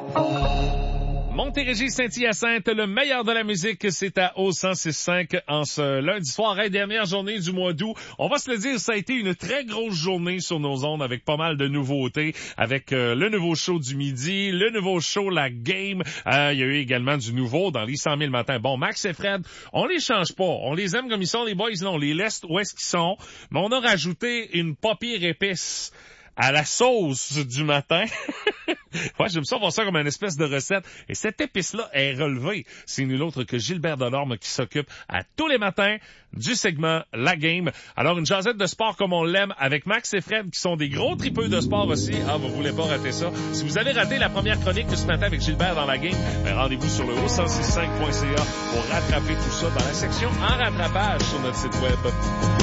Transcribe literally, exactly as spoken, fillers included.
Montérégie, Saint-Hyacinthe, le meilleur de la musique, c'est à O cent six cinq en ce lundi soir, et dernière journée du mois d'août. On va se le dire, ça a été une très grosse journée sur nos ondes avec pas mal de nouveautés, avec euh, le nouveau show du midi, le nouveau show La Game. Euh, il y a eu également du nouveau dans les cent mille matins. Bon, Max et Fred, on les change pas. On les aime comme ils sont, les boys, non, on les laisse où est-ce qu'ils sont. Mais on a rajouté une pas pire épice à la sauce du matin. Ouais, j'aime ça voir ça comme une espèce de recette. Et cette épice-là est relevée. C'est nul autre que Gilbert Delorme qui s'occupe à tous les matins du segment La Game. Alors, une jasette de sport comme on l'aime avec Max et Fred qui sont des gros tripeux de sport aussi. Ah, vous voulez pas rater ça. Si vous avez raté la première chronique de ce matin avec Gilbert dans La Game, ben rendez-vous sur le o cent six cinq point c a pour rattraper tout ça dans la section en rattrapage sur notre site web.